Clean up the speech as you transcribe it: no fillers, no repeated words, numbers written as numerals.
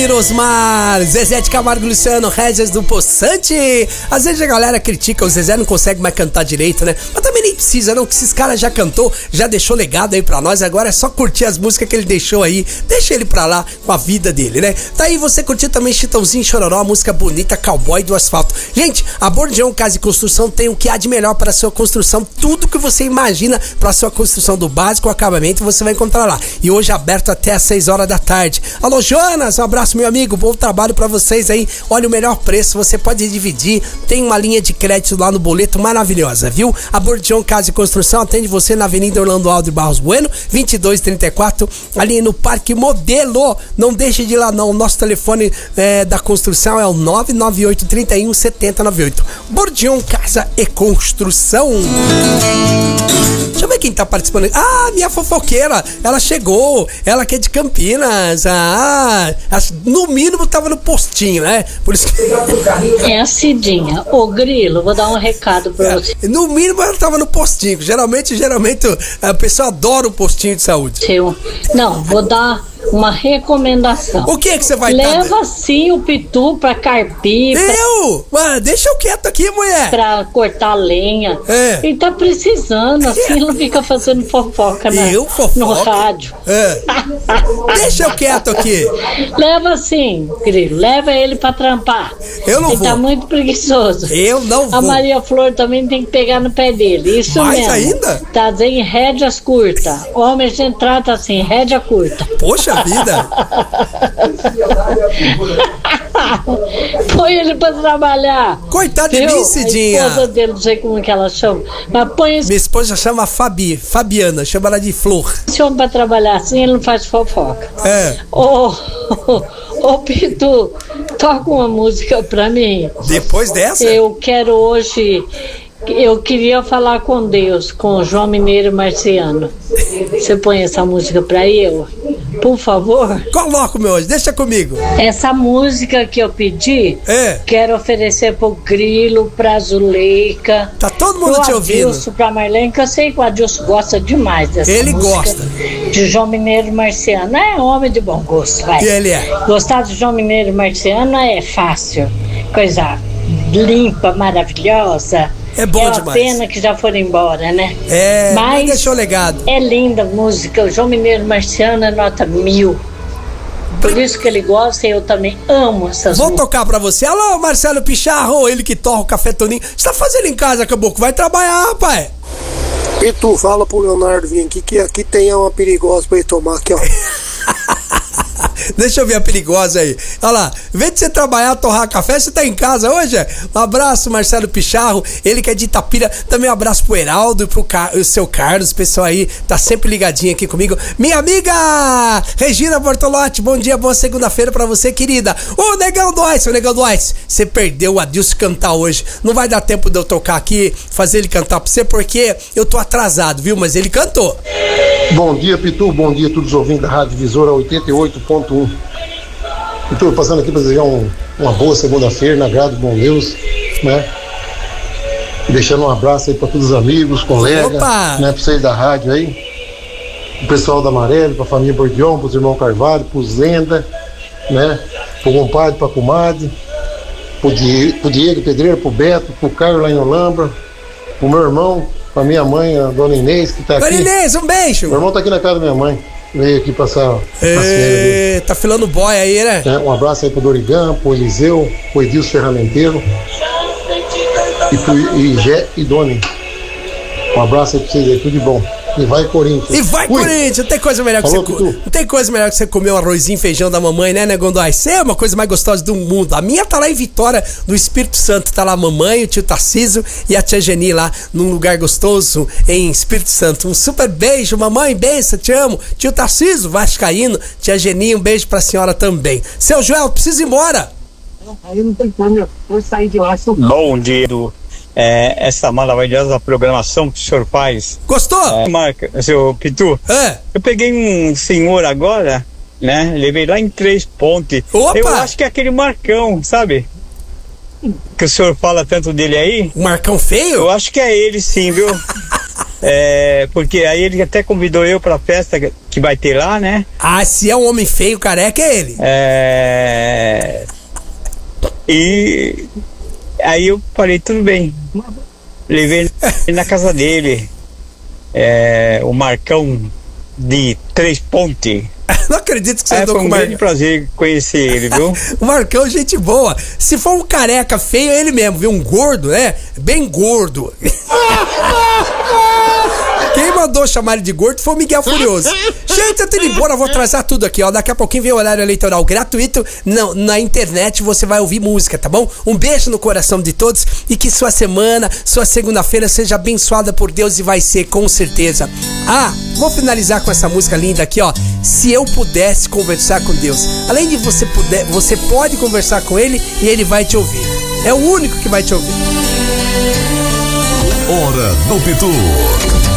Valmir Osmar, Zezé de Camargo, Luciano, Regis do Poçante. Às vezes a galera critica, o Zezé não consegue mais cantar direito, né? Mas também nem precisa não, que esses caras já cantou, já deixou legado aí pra nós, agora é só curtir as músicas que ele deixou aí, deixa ele pra lá com a vida dele, né? Tá aí, você curtiu também Chitãozinho e Chororó, a música bonita, Cowboy do Asfalto. Gente, a Bordião Casa e Construção tem o que há de melhor para a sua construção, tudo que você imagina para a sua construção, do básico ao acabamento, você vai encontrar lá. E hoje aberto até às 6 horas da tarde. Alô, Jonas, um abraço, meu amigo, bom trabalho para vocês aí. Olha, o melhor preço, você pode dividir, tem uma linha de crédito lá no boleto maravilhosa, viu? A Bordião Casa e Construção atende você na Avenida Orlando Aldo Barros Bueno, 2234, ali no Parque Modelo. Não deixe de ir lá não, o nosso telefone da construção é o 998 31 7098. Bordião Casa e Construção. Deixa eu ver quem tá participando. Ah, minha fofoqueira, ela chegou, ela que é de Campinas. No mínimo tava no postinho, né? Por isso que... É a Cidinha. Ô, Grilo, vou dar um recado pra você. No mínimo ela tava no postinho. Geralmente a pessoa adora o postinho de saúde. Não, vou dar uma recomendação. O que você vai dar? Leva sim o Pitu pra carpir. Mano, deixa eu quieto aqui, mulher. Pra cortar lenha. Ele tá precisando, assim não fica fazendo fofoca, né? No rádio. Deixa eu quieto aqui. Leva sim, Grilo, leva ele pra trampar. Eu não vou. Ele tá muito preguiçoso. Eu não vou. A Maria Flor também tem que pegar no pé dele. Isso mais mesmo. Ainda? Tá dizendo rédeas curtas. Homem a gente trata assim, rédea curta. Poxa vida. Põe ele pra trabalhar. Coitado de mim, Cidinha. A esposa dele, não sei como que ela chama, mas põe esse... Minha esposa chama Fabiana, chama ela de Flor. Esse homem pra trabalhar assim, ele não faz fofoca. Ô Pitu, toca uma música pra mim. Depois dessa? Eu quero hoje... Eu queria falar com Deus, com o João Mineiro Marciano. Você põe essa música pra eu, por favor? Coloca, meu anjo, deixa comigo. Essa música que eu pedi, quero oferecer pro Grilo, pra Zuleika. Tá todo mundo te ouvindo. Adilson, pra Marlene, que eu sei que o Adilson gosta demais dessa música. Ele gosta. De João Mineiro Marciano. É homem de bom gosto, vai. E ele é. Gostar de João Mineiro Marciano é fácil. Coisa limpa, maravilhosa. É bom demais. É uma pena que já foram embora, né? Mas deixou legado. É linda a música. O João Mineiro Marciano é nota 1000. Por isso que ele gosta e eu também amo essas músicas. Vou tocar pra você. Alô, Marcelo Picharro, ele que torra o café Toninho. Você tá fazendo em casa, Caboclo? Vai trabalhar, rapaz. E tu, fala pro Leonardo vir aqui, que aqui tem uma perigosa pra ele tomar aqui, ó. Deixa eu ver a perigosa aí. Olha lá, em vez de você trabalhar, torrar café, você tá em casa hoje? Um abraço, Marcelo Picharro, ele que é de Itapira. Também um abraço pro Heraldo e pro seu Carlos, o pessoal aí tá sempre ligadinho aqui comigo. Minha amiga Regina Bortolotti, bom dia, boa segunda-feira pra você, querida. Ô, Negão do Ice, você perdeu o Adilson cantar hoje. Não vai dar tempo de eu tocar aqui, fazer ele cantar pra você, porque eu tô atrasado, viu? Mas ele cantou. Bom dia, Pitu, bom dia a todos os ouvintes da Rádio Visora 88.1. Pitu, passando aqui para desejar uma boa segunda-feira, na graça do bom Deus, né? Deixando um abraço aí para todos os amigos, colegas, né? Para vocês da rádio aí, o pessoal da Amarelo, para a família Bordião, para os irmãos Carvalho, para os Lenda, né? Para o compadre, para a comadre, para o Diego Pedreiro, para o Beto, para o Carlos lá em Olambra, para o meu irmão, para a minha mãe, a dona Inês, que está aqui. Dona Inês, um beijo. Meu irmão está aqui na casa da minha mãe. Veio aqui passar as férias. Tá filando boy aí, né? Um abraço aí pro Dorigan, pro Eliseu, pro Edilson Ferramenteiro e pro Igé e Doni. Um abraço aí pra vocês aí, tudo de bom. E vai Corinthians. E vai Corinthians, não tem coisa melhor que não tem coisa melhor que você comer um arrozinho e feijão da mamãe, né, Negão do Ice? É uma coisa mais gostosa do mundo. A minha tá lá em Vitória, no Espírito Santo. Tá lá a mamãe, o tio Tarcísio e a tia Geni lá num lugar gostoso em Espírito Santo. Um super beijo, mamãe, benção, te amo. Tio Tarcísio, vascaíno, tia Geni, um beijo pra senhora também. Seu Joel, precisa ir embora. Aí não tem como, eu vou sair de lá. Bom dia, Edu. Essa maravilhosa programação que o senhor faz. Gostou? Marca, seu Pitu. Eu peguei um senhor agora, né? Levei lá em Três Pontes. Opa! Eu acho que é aquele Marcão, sabe? Que o senhor fala tanto dele aí. O Marcão feio? Eu acho que é ele sim, viu? Porque aí ele até convidou eu pra festa que vai ter lá, né? Ah, se é um homem feio, careca, é ele. E aí eu falei, tudo bem. Levei ele na casa dele. O Marcão de Três Pontes. Não acredito que você andou com o Marcão. Foi um grande prazer conhecer ele, viu? O Marcão, gente boa. Se for um careca feio, é ele mesmo, viu? Um gordo, né? Bem gordo. Quem mandou chamar ele de gordo foi o Miguel Furioso. Gente, eu tô indo embora, eu vou atrasar tudo aqui, ó. Daqui a pouquinho vem o horário eleitoral gratuito. Na internet você vai ouvir música, tá bom? Um beijo no coração de todos e que sua semana, sua segunda-feira seja abençoada por Deus e vai ser, com certeza. Vou finalizar com essa música linda aqui, ó. Se eu pudesse conversar com Deus. Além de você pode conversar com Ele e Ele vai te ouvir. É o único que vai te ouvir. Hora do Pitu.